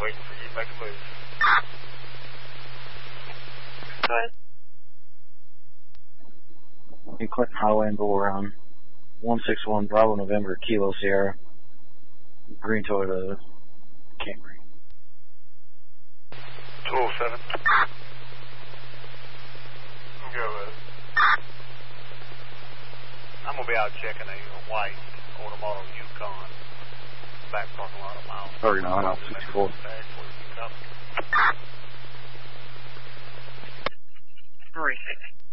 waiting for you to make a move. Go ahead. In Clinton Highway and go around 161 Bravo November Kilo Sierra. Green Toyota Camry. 207. Go with it. I'm going to be out checking a white Automobile Yukon. Back parking lot of miles. 39 off 64. Three.